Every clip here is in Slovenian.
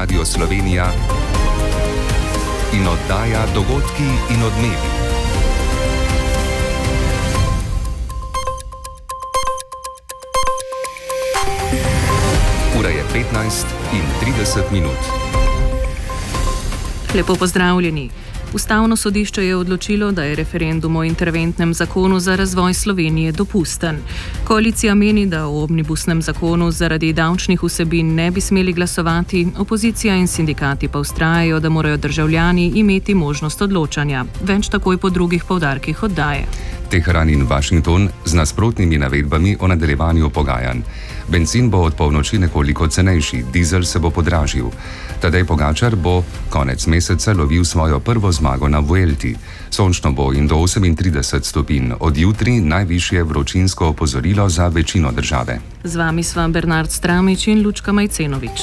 Radio Slovenija in oddaja Dogodki in odmevi. Ura je 15:30. Lepo pozdravljeni. Ustavno sodišče je odločilo, da je referendum o interventnem zakonu za razvoj Slovenije dopusten. Koalicija meni, da o omnibusnem zakonu zaradi davčnih vsebin ne bi smeli glasovati, opozicija in sindikati pa vztrajajo, da morajo državljani imeti možnost odločanja. Več takoj po drugih poudarkih oddaje. Teheran in Washington z nasprotnimi navedbami o nadaljevanju pogajanj. Bencin bo od polnoči nekoliko cenejši, dizel se bo podražil. Tadej Pogačar bo konec meseca lovil svojo prvo zmago na Vuelti. Sončno bo in do 38 stopinj. Od jutri najvišje vročinsko opozorilo za večino države. Z vami sva Bernard Stramič in Lučka Majcenovič.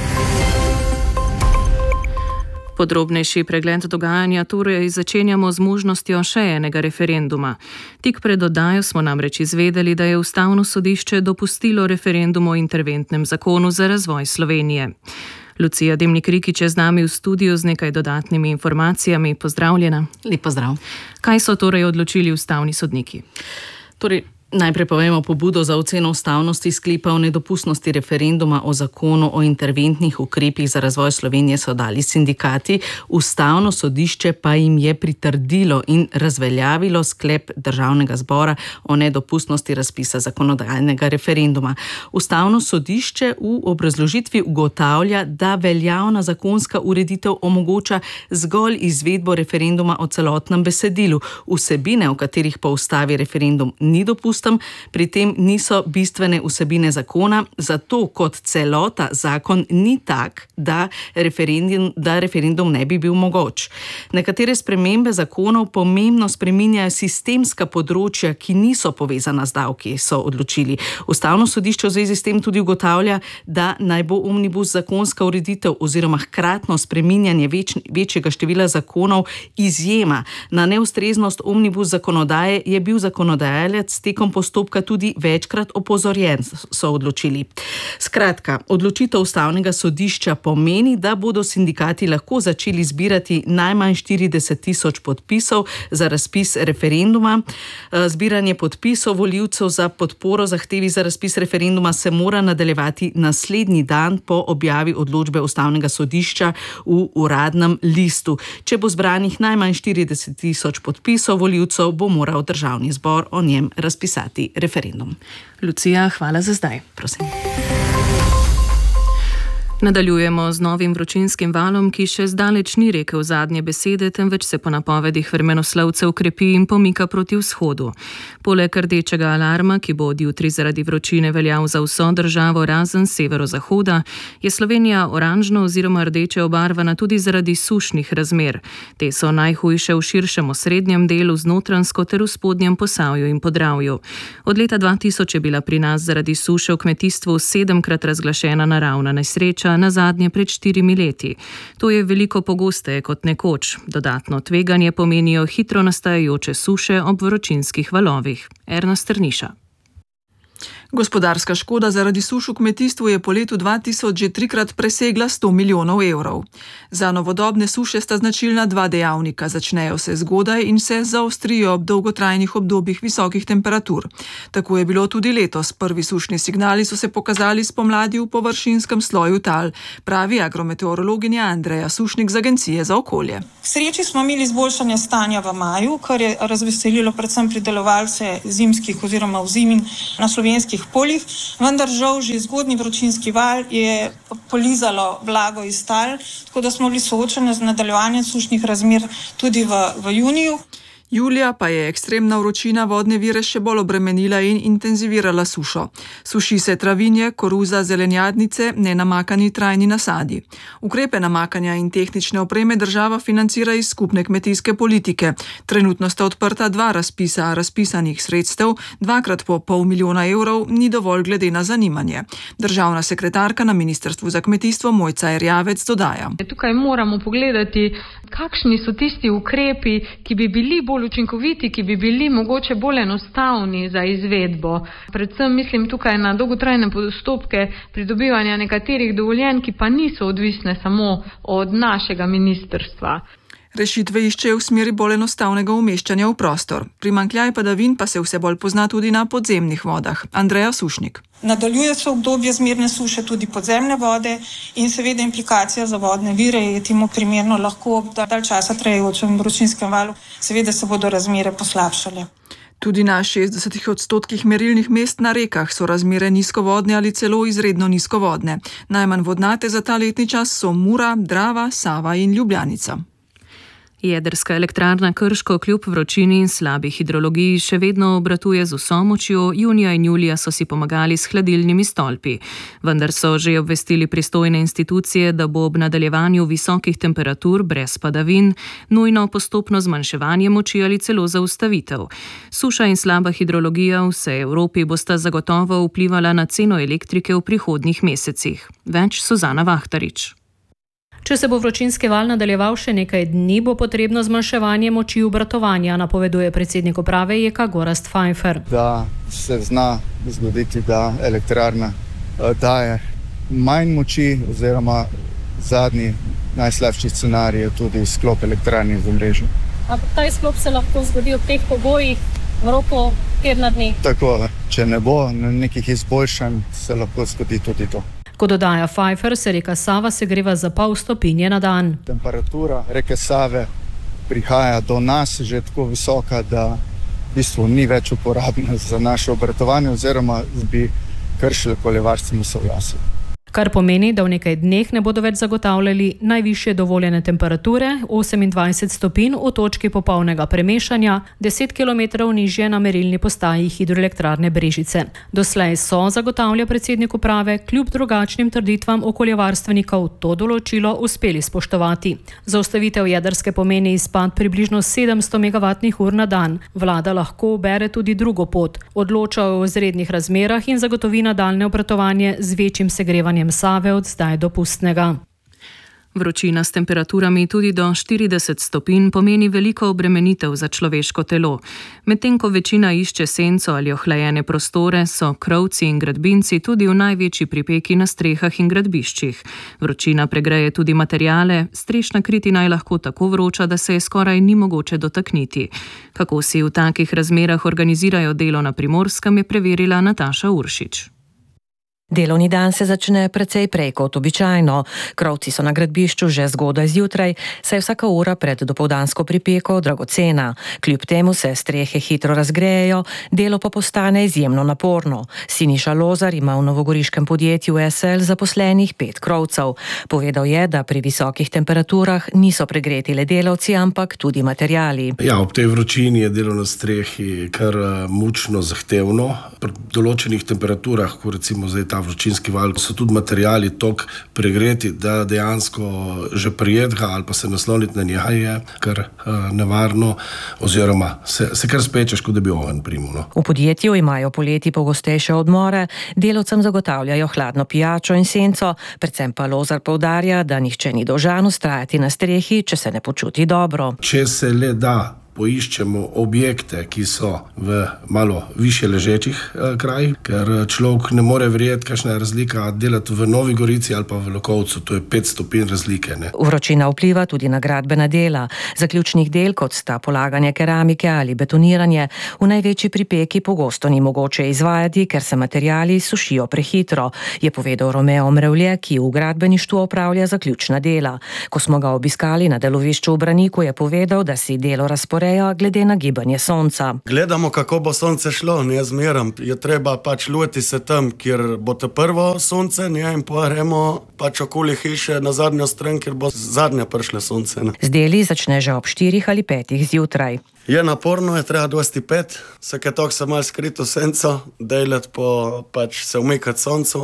Podrobnejši pregled dogajanja torej začenjamo z možnostjo še enega referenduma. Tik pred oddajo smo namreč izvedeli, da je Ustavno sodišče dopustilo referendum o interventnem zakonu za razvoj Slovenije. Lucija Demnik-Rikić je z nami v studiu z nekaj dodatnimi informacijami. Pozdravljena. Lep pozdrav. Kaj so torej odločili ustavni sodniki? Najprej povemo pobudo za oceno ustavnosti sklepa o nedopustnosti referenduma o zakonu o interventnih ukrepih za razvoj Slovenije so dali sindikati, Ustavno sodišče pa jim je pritrdilo in razveljavilo sklep Državnega zbora o nedopustnosti razpisa zakonodajnega referenduma. Ustavno sodišče v obrazložitvi ugotavlja, da veljavna zakonska ureditev omogoča zgolj izvedbo referenduma o celotnem besedilu. Vsebine, o katerih po ustavi referendum ni dopusten, pri tem niso bistvene vsebine zakona, zato kot celota zakon ni tak, da referendum ne bi bil mogoč. Nekatere spremembe zakonov pomembno spreminjajo sistemska področja, ki niso povezana z davki, so odločili. Ustavno sodišče v zvezi s tem tudi ugotavlja, da naj bo omnibus zakonska ureditev oziroma hkratno spreminjanje večjega števila zakonov izjema. Na neustreznost omnibus zakonodaje je bil zakonodajalec tekom postopka tudi večkrat opozorjen, so odločili. Skratka, odločitev Ustavnega sodišča pomeni, da bodo sindikati lahko začeli zbirati najmanj 40.000 podpisov za razpis referenduma. Zbiranje podpisov volivcev za podporo zahtevi za razpis referenduma se mora nadaljevati naslednji dan po objavi odločbe Ustavnega sodišča v uradnem listu. Če bo zbranih najmanj 40.000 podpisov volivcev, bo moral Državni zbor o njem razpisati referendum. Lucija, hvala za zdaj. Prosim. Nadaljujemo z novim vročinskim valom, ki še zdaleč ni rekel zadnje besede, temveč se po napovedih vremenoslovcev krepi in pomika proti vzhodu. Poleg rdečega alarma, ki bo od jutri zaradi vročine veljal za vso državo razen severozahoda, je Slovenija oranžno oziroma rdeče obarvana tudi zaradi sušnih razmer. Te so najhujše v širšem osrednjem delu, z Notranjsko ter v spodnjem Posavju in Podravju. Od leta 2000 je bila pri nas zaradi suše v kmetijstvu 7-krat razglašena naravna nesreča, nazadnje pred 4 leti. To je veliko pogosteje kot nekoč. Dodatno tveganje pomenijo hitro nastajajoče suše ob vročinskih valovih. Erna Strniša. Gospodarska škoda zaradi suš v kmetijstvu je po letu 2000 že 3-krat presegla 100 milijonov evrov. Za novodobne suše sta značilna dva dejavnika. Začnejo se zgodaj in se zaostrijo ob dolgotrajnih obdobjih visokih temperatur. Tako je bilo tudi letos. Prvi sušni signali so se pokazali spomladi v površinskem sloju tal, pravi agrometeorologinja Andreja Sušnik z Agencije za okolje. V sreči smo imeli izboljšanje stanja v maju, kar je razveselilo predvsem pridelovalce zimskih oziroma vzimin na slovenskih poljih, vendar žal že zgodnji vročinski val je polizalo vlago iz tal, tako da smo bili soočeni z nadaljevanjem sušnih razmer tudi v juniju. Julija pa je ekstremna vročina vodne vire še bolj obremenila in intenzivirala sušo. Suši se travinje, koruza, zelenjadnice, nenamakani trajni nasadi. Ukrepe namakanja in tehnične opreme država financira iz skupne kmetijske politike. Trenutno sta odprta 2 razpisa, a razpisanih sredstev 2-krat po $500 000 ni dovolj glede na zanimanje. Državna sekretarka na Ministrstvu za kmetijstvo Mojca Erjavec dodaja. Tukaj moramo pogledati, kakšni so tisti ukrepi, ki bi bili bolj bolj učinkoviti, ki bi bili mogoče bolj enostavni za izvedbo. Predvsem mislim tukaj na dolgotrajne postopke pridobivanja nekaterih dovoljenj, ki pa niso odvisne samo od našega ministrstva. Rešitve iščejo v smeri bolj enostavnega umeščanja v prostor. Primanjkljaj padavin pa se vse bolj pozna tudi na podzemnih vodah. Andreja Sušnik. Nadaljuje se obdobje zmerne suše tudi podzemne vode in seveda implikacija za vodne vire je temu primerno lahko dalj časa trajajočem vročinskem valu. Seveda se bodo razmere poslabšale. Tudi na 60% merilnih mest na rekah so razmere nizkovodne ali celo izredno nizkovodne. Najmanj vodnate za ta letni čas so Mura, Drava, Sava in Ljubljanica. Jedrska elektrarna Krško kljub vročini in slabi hidrologiji še vedno obratuje z vso močjo. Junija in julija so si pomagali s hladilnimi stolpi. Vendar so že obvestili pristojne institucije, da bo ob nadaljevanju visokih temperatur brez padavin nujno postopno zmanjševanje moči ali celo zaustavitev. Suša in slaba hidrologija v vsej Evropi bosta zagotovo vplivala na ceno elektrike v prihodnjih mesecih. Več Suzana Vahtarič. Če se bo vročinski val nadaljeval še nekaj dni, bo potrebno zmanjševanje moči obratovanja, napoveduje predsednik uprave JEK Gorazd Pfeiffer. Da se zna zgoditi, da elektrarna daje manj moči oziroma zadnji najslabši scenarij je tudi sklop elektrarne v mrežu. Ampak ta izklop se lahko zgodi v teh pogojih v roku tedna dni. Tako, če ne bo nekih izboljšanj, se lahko zgodi tudi to. Kot dodaja Pfeiffer, se reka Sava segreva za pol stopinje na dan. Temperatura reke Save prihaja do nas že tako visoka, da v bistvu ni več uporabna za naše obratovanje oziroma bi kršili okoljevarstveno soglasje. Kar pomeni, da v nekaj dneh ne bodo več zagotavljali najvišje dovoljene temperature, 28 stopinj v točki popolnega premešanja, 10 km nižje na merilni postaji hidroelektrarne Brežice. Doslej so, zagotavlja predsednik uprave, kljub drugačnim trditvam okoljevarstvenikov to določilo uspeli spoštovati. Zaustavitev jedrske pomeni izpad približno 700 MWh na dan. Vlada lahko ubere tudi drugo pot, odloča o izrednih razmerah in zagotovi nadaljne obratovanje z večjim segrevanjem Save od zdaj dopustnega. Vročina s temperaturami tudi do 40 stopinj pomeni veliko obremenitev za človeško telo. Medtem ko večina išče senco ali ohlajene prostore, so krovci in gradbinci tudi v največji pripeki na strehah in gradbiščih. Vročina pregreje tudi materiale, strešna kritina je lahko tako vroča, da se je skoraj ni mogoče dotakniti. Kako si v takih razmerah organizirajo delo na Primorskem, je preverila Nataša Uršič. Delovni dan se začne precej prej kot običajno. Krovci so na gradbišču že zgodaj zjutraj, saj je vsaka ura pred dopoldansko pripeko dragocena. Kljub temu se strehe hitro razgrejejo, delo pa postane izjemno naporno. Siniša Lozar ima v novogoriškem podjetju SL zaposlenih 5 krovcev. Povedal je, da pri visokih temperaturah niso pregreti le delavci, ampak tudi materiali. Ja, ob tej vročini je delo na strehi kar mučno zahtevno. Pri določenih temperaturah, ko recimo zdaj ta vročinski val, so tudi materiali toliko pregreti, da dejansko že prijeti ga ali pa se nasloniti na njega je kar nevarno oziroma se kar spečeš, kot da bi oven primil. No. V podjetju imajo poleti pogostejše odmore, delavcem zagotavljajo hladno pijačo in senco, predvsem pa Lozar poudarja, da nihče ni dolžan vztrajati na strehi, če se ne počuti dobro. Če se le da poiščemo objekte, ki so v malo više ležečih krajih, ker človek ne more verjeti, kakšna je razlika delati v Novi Gorici ali pa v Lokovcu, to je 5 stopinj razlike. Ne? Vročina vpliva tudi na gradbena dela. Zaključnih del, kot sta polaganje keramike ali betoniranje, v največji pripeki pogosto ni mogoče izvajati, ker se materiali sušijo prehitro, je povedal Romeo Mrevlje, ki v gradbeništvu opravlja zaključna dela. Ko smo ga obiskali na delovišču v Braniku, je povedal, da si delo razporeja glede na gibanje sonca. Gledamo, kako bo sonce šlo, ne zmeram. Je treba pač lujeti se tam, kjer bo to prvo sonce, ne, in pohremo pač okoli hiše na zadnjo stran, kjer bo zadnje prišle sonce. Ne. Z deli začne že ob 4 ali 5 zjutraj. Je naporno, je treba dosti 5, vsake tok se malo skrito senco, delati po pač se umikati soncu.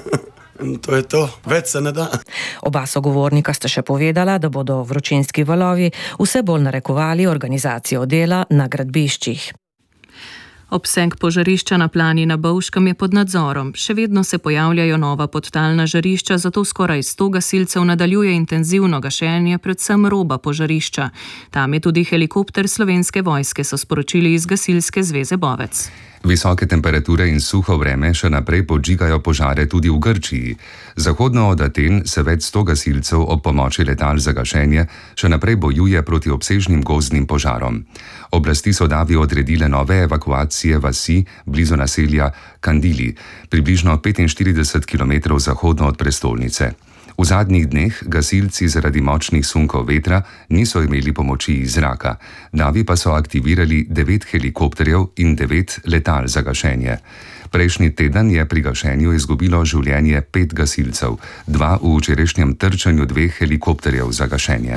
In to je to, več se ne da. Oba sogovornika sta še povedala, da bodo vročinski valovi vse bolj narekovali organizacijo dela na gradbiščih. Obseg požarišča na plani na Bovškem je pod nadzorom. Še vedno se pojavljajo nova podtalna žarišča, zato skoraj 100 gasilcev nadaljuje intenzivno gašenje, predvsem roba požarišča. Tam je tudi helikopter Slovenske vojske, so sporočili iz Gasilske zveze Bovec. Visoke temperature in suho vreme še naprej podžigajo požare tudi v Grčiji. Zahodno od Aten se več 100 gasilcev ob pomoči letal za gašenje še naprej bojuje proti obsežnim gozdnim požarom. Oblasti so davi odredile nove evakuacije vasi blizu naselja Kandili, približno 45 km zahodno od prestolnice. V zadnjih dneh gasilci zaradi močnih sunkov vetra niso imeli pomoči iz zraka, davi pa so aktivirali 9 helikopterjev in 9 letal za gašenje. Prejšnji teden je pri gašenju izgubilo življenje 5 gasilcev, 2 v včerajšnjem trčenju 2 helikopterjev za gašenje.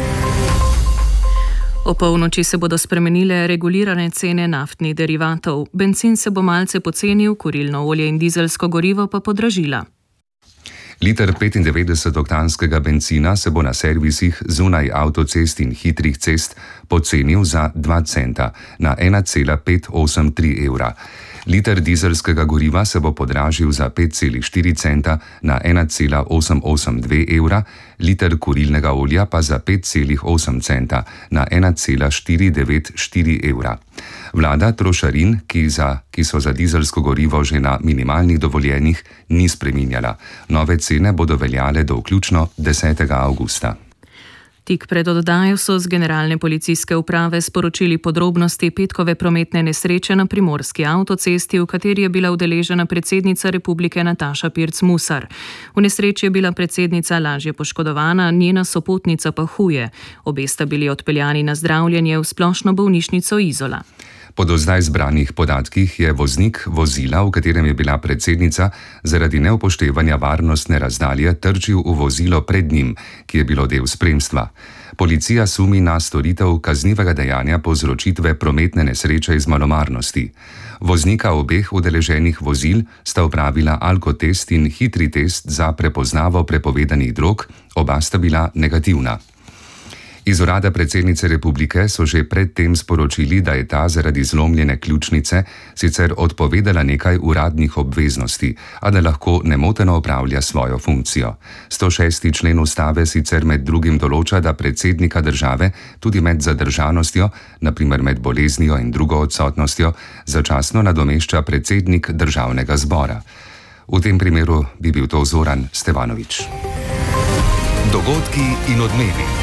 O polnoči se bodo spremenile regulirane cene naftnih derivatov. Bencin se bo malce pocenil, kurilno olje in dizelsko gorivo pa podražila. Liter 95-oktanskega bencina se bo na servisih zunaj avtocest in hitrih cest pocenil za 2 centa na 1,583 evra. Liter dizelskega goriva se bo podražil za 5,4 centa na 1,882 evra, liter kurilnega olja pa za 5,8 centa na 1,494 evra. Vlada trošarin, ki so za dizelsko gorivo že na minimalnih dovoljenjih, ni spreminjala. Nove cene bodo veljale do vključno 10. avgusta. Tik pred oddajo so z generalne policijske uprave sporočili podrobnosti petkove prometne nesreče na primorski avtocesti, v kateri je bila udeležena predsednica republike Nataša Pirc Musar. V nesreči je bila predsednica lažje poškodovana, njena sopotnica pa huje. Obe sta bili odpeljani na zdravljenje v splošno bolnišnico Izola. Po do zdaj zbranih podatkih je voznik vozila, v katerem je bila predsednica, zaradi neupoštevanja varnostne razdalje trčil v vozilo pred njim, ki je bilo del spremstva. Policija sumi na storitev kaznivega dejanja povzročitve prometne nesreče iz malomarnosti. Voznika obeh udeleženih vozil sta opravila alkotest in hitri test za prepoznavo prepovedanih drog, oba sta bila negativna. Iz urada predsednice republike so že predtem sporočili, da je ta zaradi zlomljene ključnice sicer odpovedala nekaj uradnih obveznosti, a da lahko nemoteno opravlja svojo funkcijo. 106. člen ustave sicer med drugim določa, da predsednika države tudi med zadržanostjo, naprimer med boleznijo in drugo odsotnostjo, začasno nadomešča predsednik državnega zbora. V tem primeru bi bil to Zoran Stevanović. Dogodki in odmevi.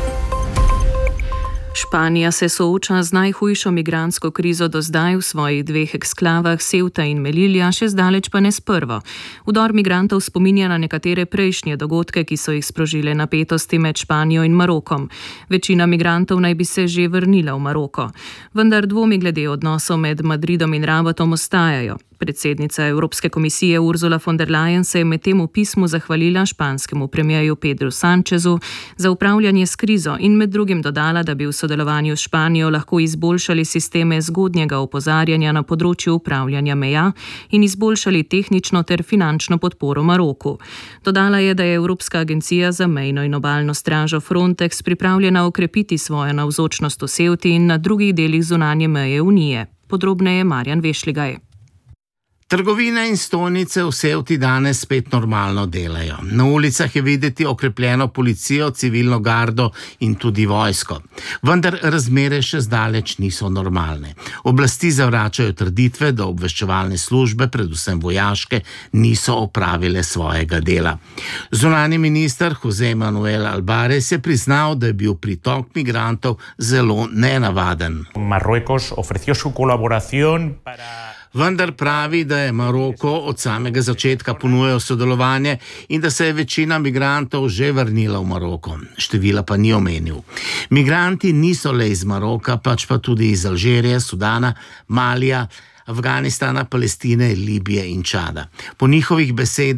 Španija se sooča z najhujšo migrantsko krizo do zdaj v svojih 2 eksklavah Ceuta in Melilla, še zdaleč pa ne s prvo. Vdor migrantov spominja na nekatere prejšnje dogodke, ki so jih sprožile napetosti med Španijo in Marokom. Večina migrantov naj bi se že vrnila v Maroko. Vendar dvomi glede odnosov med Madridom in Rabatom ostajajo. Predsednica Evropske komisije Ursula von der Leyen se je medtem v pismu zahvalila španskemu premierju Pedru Sanchezu za upravljanje s krizo in med drugim dodala, da bi v sodelovanju s Španijo lahko izboljšali sisteme zgodnjega opozarjanja na področju upravljanja meja in izboljšali tehnično ter finančno podporo Maroku. Dodala je, da je Evropska agencija za mejno in obalno stražo Frontex pripravljena okrepiti svojo navzočnost v Ceuti in na drugih delih zunanje meje Unije. Podrobneje Marjan Vešligaj. Trgovine in stolnice v Ceuti danes spet normalno delajo. Na ulicah je videti okrepljeno policijo, civilno gardo in tudi vojsko. Vendar razmere še zdaleč niso normalne. Oblasti zavračajo trditve, da obveščevalne službe, predvsem vojaške, niso opravile svojega dela. Zunanji minister José Manuel Álvarez je priznal, da je bil pritok migrantov zelo nenavaden. Marruecos ofreció su colaboración para... Vendar pravi, da je Maroko od samega začetka ponujal sodelovanje in da se je večina migrantov že vrnila v Maroko. Števila pa ni omenil. Migranti niso le iz Maroka, pač pa tudi iz Alžirije, Sudana, Malija, Afganistana, Palestine, Libije in Čada. Po njihovih besedah